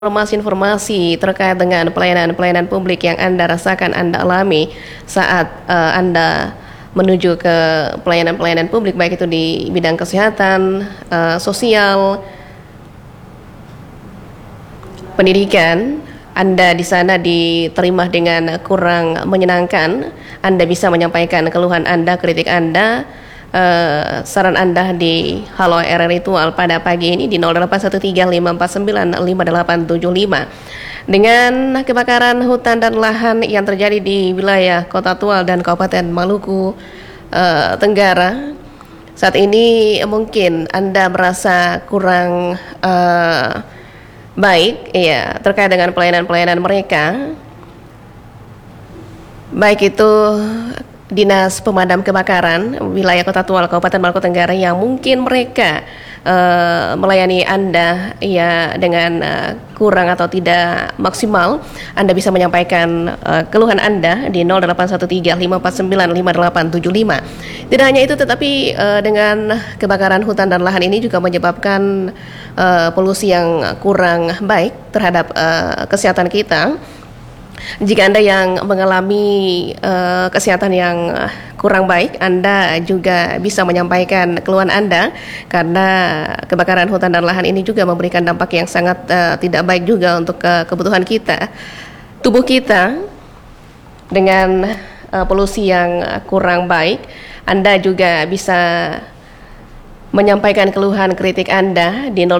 informasi-informasi terkait dengan pelayanan-pelayanan publik yang Anda rasakan, Anda alami saat Anda menuju ke pelayanan-pelayanan publik, baik itu di bidang kesehatan, sosial, pendidikan. Anda di sana diterima dengan kurang menyenangkan, Anda bisa menyampaikan keluhan Anda, kritik Anda, saran Anda di Halo RRI Tual pada pagi ini di 0813549585. Dengan kebakaran hutan dan lahan yang terjadi di wilayah Kota Tual dan Kabupaten Maluku Tenggara, saat ini mungkin Anda merasa kurang baik ya terkait dengan pelayanan-pelayanan mereka, baik itu Dinas Pemadam Kebakaran wilayah Kota Tual Kabupaten Maluku Tenggara yang mungkin mereka melayani Anda ya dengan kurang atau tidak maksimal. Anda bisa menyampaikan keluhan Anda di 0813549585. Tidak hanya itu, tetapi dengan kebakaran hutan dan lahan ini juga menyebabkan polusi yang kurang baik terhadap kesehatan kita. Jika Anda yang mengalami kesehatan yang kurang baik, Anda juga bisa menyampaikan keluhan Anda, karena kebakaran hutan dan lahan ini juga memberikan dampak yang sangat tidak baik juga untuk kebutuhan kita, tubuh kita. Dengan polusi yang kurang baik, Anda juga bisa menyampaikan keluhan kritik Anda di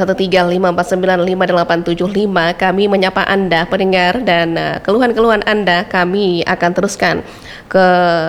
081354958575. Kami menyapa Anda pendengar, dan keluhan-keluhan Anda kami akan teruskan ke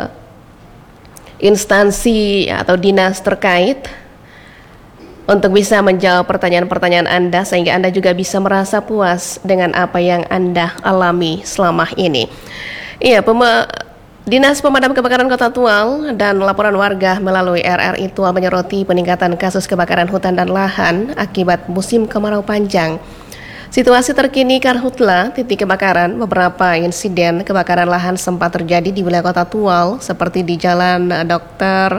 instansi atau dinas terkait untuk bisa menjawab pertanyaan-pertanyaan Anda, sehingga Anda juga bisa merasa puas dengan apa yang Anda alami selama ini. Iya, Dinas Pemadam Kebakaran Kota Tual dan laporan warga melalui RRI Tual menyoroti peningkatan kasus kebakaran hutan dan lahan akibat musim kemarau panjang. Situasi terkini Karhutla, titik kebakaran, beberapa insiden kebakaran lahan sempat terjadi di wilayah Kota Tual, seperti di Jalan Dr.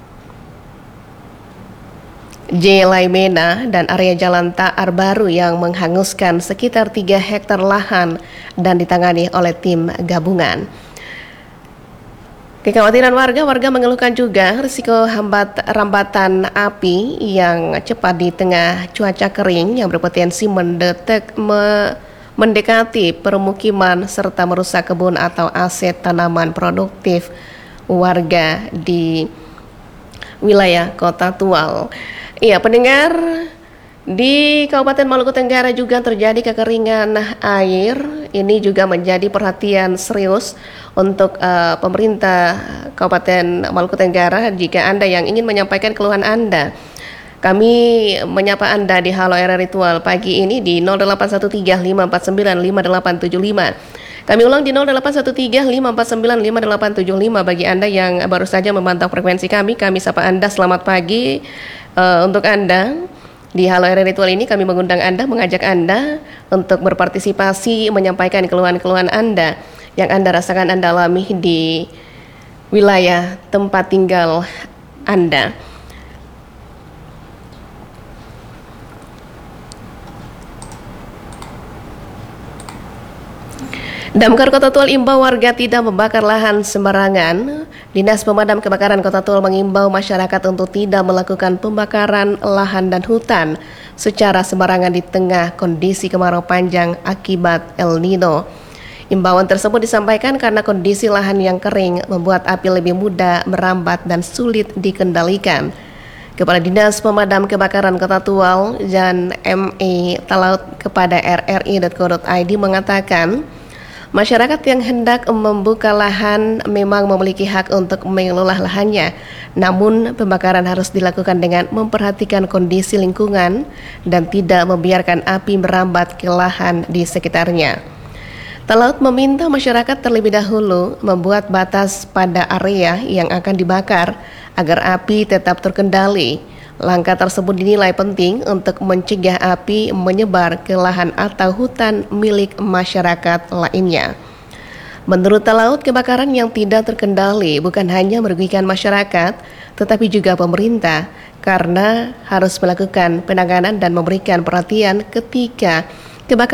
J. Laimena dan area Jalan Ta'ar Baru yang menghanguskan sekitar 3 hektar lahan dan ditangani oleh tim gabungan. Kekhawatiran warga mengeluhkan juga risiko rambatan api yang cepat di tengah cuaca kering yang berpotensi mendekati permukiman serta merusak kebun atau aset tanaman produktif warga di wilayah Kota Tual. Iya, pendengar, di Kabupaten Maluku Tenggara juga terjadi kekeringan air. Ini juga menjadi perhatian serius untuk pemerintah Kabupaten Maluku Tenggara. Jika Anda yang ingin menyampaikan keluhan Anda, kami menyapa Anda di Halo RRI Tual pagi ini di 081354958575. Kami ulang di 081354958575. Bagi Anda yang baru saja memantau frekuensi kami sapa Anda selamat pagi. Untuk Anda di Halo RRI Tual ini kami mengundang Anda, mengajak Anda untuk berpartisipasi menyampaikan keluhan-keluhan Anda yang Anda rasakan, Anda alami di wilayah tempat tinggal Anda. Damkar Kota Tual imbau warga tidak membakar lahan sembarangan. Dinas Pemadam Kebakaran Kota Tual mengimbau masyarakat untuk tidak melakukan pembakaran lahan dan hutan secara sembarangan di tengah kondisi kemarau panjang akibat El Nino. Imbauan tersebut disampaikan karena kondisi lahan yang kering membuat api lebih mudah merambat dan sulit dikendalikan. Kepala Dinas Pemadam Kebakaran Kota Tual Jan M.E. Talaut kepada rri.co.id mengatakan, masyarakat yang hendak membuka lahan memang memiliki hak untuk mengelola lahannya, namun pembakaran harus dilakukan dengan memperhatikan kondisi lingkungan dan tidak membiarkan api merambat ke lahan di sekitarnya. Talaut meminta masyarakat terlebih dahulu membuat batas pada area yang akan dibakar agar api tetap terkendali. Langkah tersebut dinilai penting untuk mencegah api menyebar ke lahan atau hutan milik masyarakat lainnya. Menurut Talaut, kebakaran yang tidak terkendali bukan hanya merugikan masyarakat, tetapi juga pemerintah, karena harus melakukan penanganan dan memberikan perhatian ketika Kebakaran